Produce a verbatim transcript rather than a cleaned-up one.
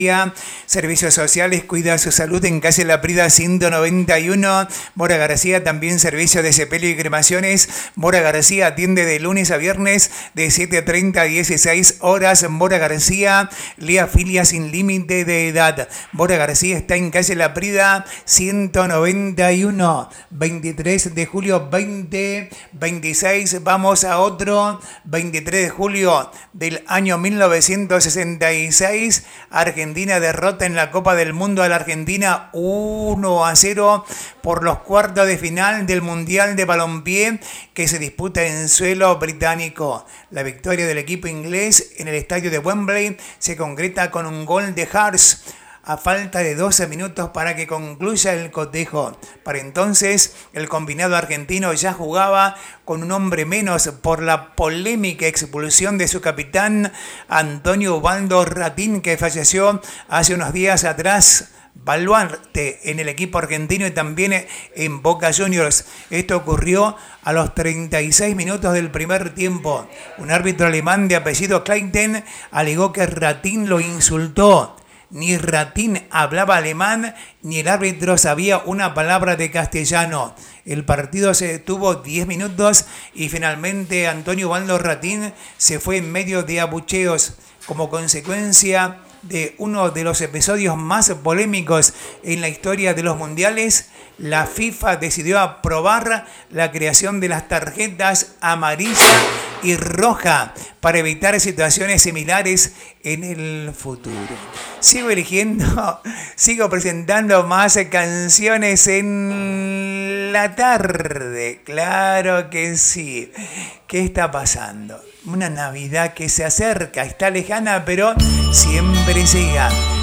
Servicios Sociales, cuida su salud en calle La Prida ciento noventa y uno. Mora García, también servicio de sepelio y cremaciones. Mora García atiende de lunes a viernes de siete treinta a dieciséis horas. Mora García, Lea Filia sin límite de edad. Mora García está en calle La Prida ciento noventa y uno. veintitrés de julio dos mil veintiséis. Vamos a otro. veintitrés de julio del año mil novecientos sesenta y seis. Argentina derrota en la Copa del Mundo a la Argentina uno a cero por los cuartos de final del Mundial de Balompié que se disputa en suelo británico. La victoria del equipo inglés en el estadio de Wembley se concreta con un gol de Hars a falta de doce minutos para que concluya el cotejo. Para entonces, el combinado argentino ya jugaba con un hombre menos por la polémica expulsión de su capitán Antonio Ubaldo Ratín, que falleció hace unos días atrás. Baluarte en el equipo argentino y también en Boca Juniors. Esto ocurrió a los treinta y seis minutos del primer tiempo. Un árbitro alemán de apellido Kleiten alegó que Ratín lo insultó. Ni Ratín hablaba alemán, ni el árbitro sabía una palabra de castellano. El partido se detuvo diez minutos y finalmente Antonio Ubaldo Ratín se fue en medio de abucheos. Como consecuencia de uno de los episodios más polémicos en la historia de los mundiales, la FIFA decidió aprobar la creación de las tarjetas amarilla y roja para evitar situaciones similares en el futuro. Sigo eligiendo, sigo presentando más canciones en la tarde. Claro que sí. ¿Qué está pasando? Una Navidad que se acerca, está lejana, pero siempre llega.